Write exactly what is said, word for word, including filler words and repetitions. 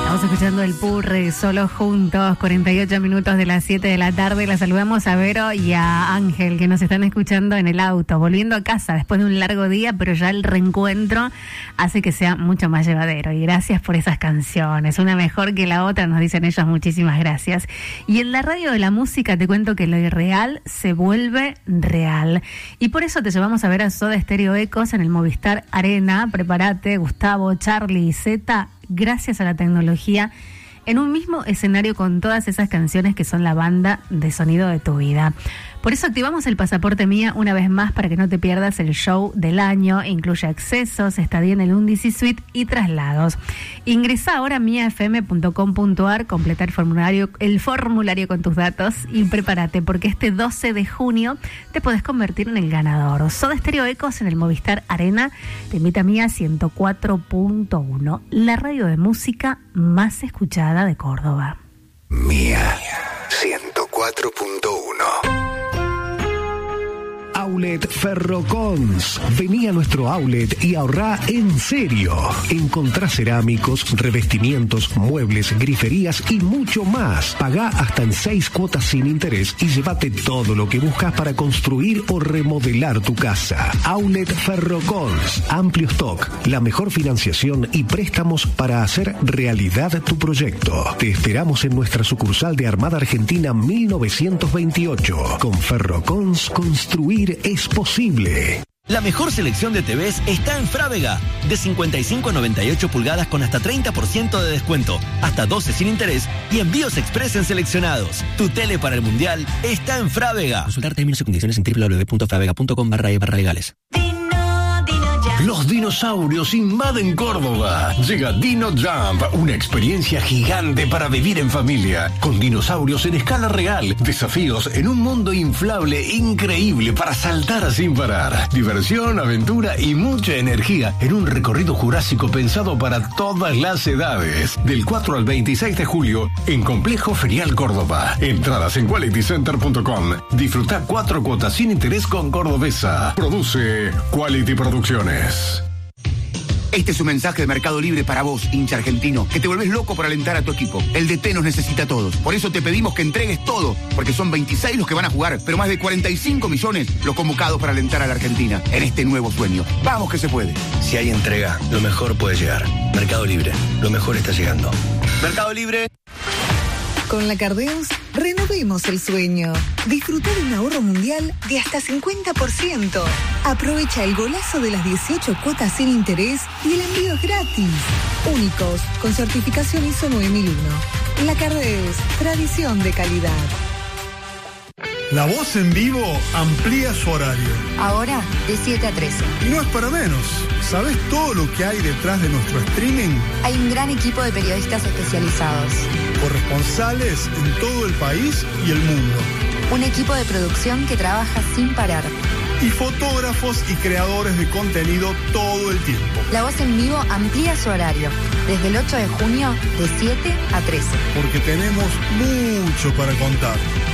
Estamos escuchando el Purre, solo juntos, cuarenta y ocho minutos de las siete de la tarde. La saludamos a Vero y a Ángel, que nos están escuchando en el auto, volviendo a casa después de un largo día, pero ya el reencuentro hace que sea mucho más llevadero. Y gracias por esas canciones, una mejor que la otra, nos dicen ellos, muchísimas gracias. Y en la radio de la música te cuento que lo irreal se vuelve real. Y por eso te llevamos a ver a Soda Stereo Ecos en el Movistar Arena. Prepárate, Gustavo, Charlie y Zeta, gracias a la tecnología, en un mismo escenario con todas esas canciones que son la banda de sonido de tu vida. Por eso activamos el Pasaporte Mía una vez más para que no te pierdas el show del año. Incluye accesos, estadía en el Undisi Suite y traslados. Ingresa ahora a mia f m punto com punto a r, completa el formulario, el formulario con tus datos y prepárate, porque este doce de junio te podés convertir en el ganador. Soda Stereo Ecos en el Movistar Arena te invita a Mía ciento cuatro punto uno, la radio de música más escuchada de Córdoba. Mía ciento cuatro punto uno. Outlet Ferrocons. Vení a nuestro outlet y ahorrá en serio. Encontrá cerámicos, revestimientos, muebles, griferías y mucho más. Pagá hasta en seis cuotas sin interés y llévate todo lo que buscas para construir o remodelar tu casa. Outlet Ferrocons. Amplio stock, la mejor financiación y préstamos para hacer realidad tu proyecto. Te esperamos en nuestra sucursal de Armada Argentina mil novecientos veintiocho. Con Ferrocons, construir es posible. La mejor selección de T Vs está en Frávega. De cincuenta y cinco a noventa y ocho pulgadas con hasta treinta por ciento de descuento, hasta doce sin interés y envíos express en seleccionados. Tu tele para el Mundial está en Frávega. Consultar términos y condiciones en w w w punto fravega punto com barra e barra legales. Los dinosaurios invaden Córdoba. Llega Dino Jump, una experiencia gigante para vivir en familia. Con dinosaurios en escala real, desafíos en un mundo inflable increíble para saltar sin parar. Diversión, aventura y mucha energía en un recorrido jurásico pensado para todas las edades. Del cuatro al veintiséis de julio en Complejo Ferial Córdoba. Entradas en quality center punto com. Disfruta cuatro cuotas sin interés con Cordobesa. Produce Quality Producciones. Este es un mensaje de Mercado Libre para vos, hincha argentino, que te volvés loco por alentar a tu equipo. El D T nos necesita a todos. Por eso te pedimos que entregues todo, porque son veintiséis los que van a jugar, pero más de cuarenta y cinco millones los convocados para alentar a la Argentina en este nuevo sueño. Vamos que se puede. Si hay entrega, lo mejor puede llegar. Mercado Libre, lo mejor está llegando. Mercado Libre. Con la Cardeus, renovemos el sueño. Disfruta de un ahorro mundial de hasta cincuenta por ciento. Aprovecha el golazo de las dieciocho cuotas sin interés y el envío es gratis. Únicos, con certificación I S O nueve mil uno. La Cardeus, tradición de calidad. La Voz en Vivo amplía su horario. Ahora de siete a trece. Y no es para menos. ¿Sabes todo lo que hay detrás de nuestro streaming? Hay un gran equipo de periodistas especializados. Corresponsales en todo el país y el mundo. Un equipo de producción que trabaja sin parar. Y fotógrafos y creadores de contenido todo el tiempo. La Voz en Vivo amplía su horario. Desde el ocho de junio de siete a trece. Porque tenemos mucho para contar.